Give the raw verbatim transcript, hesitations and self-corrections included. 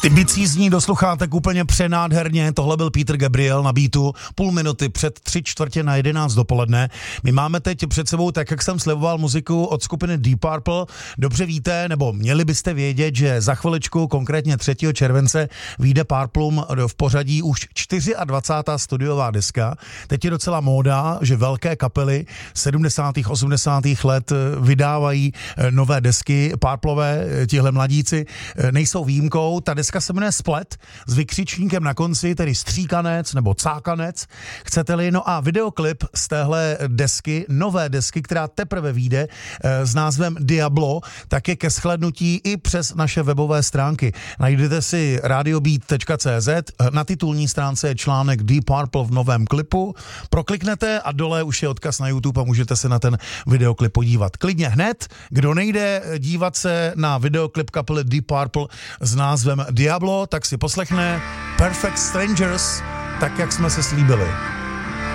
Ty bicí zní do sluchátek úplně přenádherně, tohle byl Peter Gabriel na beatu, půl minuty před tři čtvrtě na jedenáct dopoledne. My máme teď před sebou, tak jak jsem sliboval, muziku od skupiny Deep Purple. Dobře víte, nebo měli byste vědět, že za chviličku, konkrétně třetího července, vyjde Purplum v pořadí už dvacátá čtvrtá studiová deska. Teď je docela móda, že velké kapely sedmdesátých osmdesátých let vydávají nové desky. Purplové, tihle mladíci, nejsou výjimkou. Ta deska se jmenuje Splet s vykřičníkem na konci, tedy stříkanec nebo cákanec, chcete-li. No a videoklip z téhle desky, nové desky, která teprve vyjde s názvem Diablo, tak je ke shlédnutí i přes naše webové stránky. Najdete si radiobeat tečka cé zet, na titulní stránce je článek Deep Purple v novém klipu, prokliknete a dole už je odkaz na YouTube a můžete se na ten videoklip podívat. Klidně hned, kdo nejde dívat se na videoklip kapely Deep Purple s názvem Diablo, tak si poslechne Perfect Strangers, tak jak jsme se slíbili.